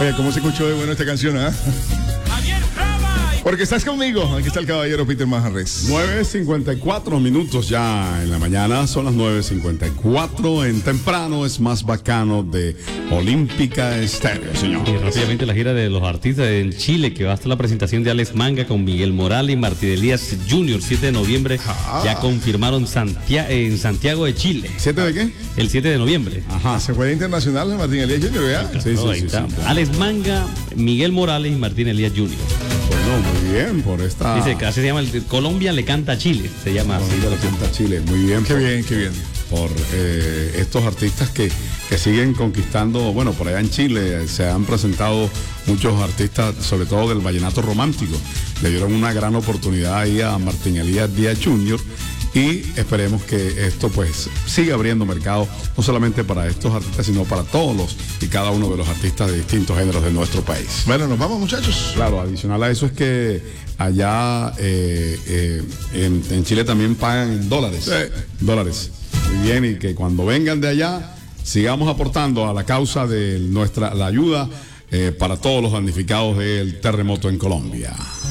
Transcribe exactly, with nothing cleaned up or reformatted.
Oye, ¿cómo se escuchó de bueno esta canción, ah? Porque estás conmigo. Aquí está el caballero Peter Manjarres. nueve cincuenta y cuatro minutos ya en la mañana. Son las nueve cincuenta y cuatro. En temprano es más bacano de Olímpica Estéreo, señor. Y rápidamente la gira de los artistas en Chile, que va hasta la presentación de Alex Manga con Miguel Morales y Martín Elías junior siete de noviembre. Ah. Ya confirmaron Santiago, en Santiago de Chile. ¿siete de qué? El siete de noviembre. Ajá. Se fue internacional de Martín Elías junior, ¿verdad? Sí, sí, no, sí, sí, sí. Alex Manga, Miguel Morales y Martín Elías junior Bueno, muy bien por esta. Dice que así se llama el Colombia le canta a Chile, se llama así. Colombia le canta a Chile, muy bien. Qué por, bien, qué bien. Por eh, estos artistas que, que siguen conquistando, bueno, por allá en Chile se han presentado muchos artistas, sobre todo del vallenato romántico. Le dieron una gran oportunidad ahí a Martín Elías Díaz junior Y esperemos que esto pues siga abriendo mercado, no solamente para estos artistas, sino para todos los y cada uno de los artistas de distintos géneros de nuestro país. Bueno, nos vamos, muchachos. Claro, adicional a eso es que allá eh, eh, en, en Chile también pagan en dólares. Sí. Dólares. Muy bien, y que cuando vengan de allá sigamos aportando a la causa de nuestra la ayuda eh, para todos los damnificados del terremoto en Colombia.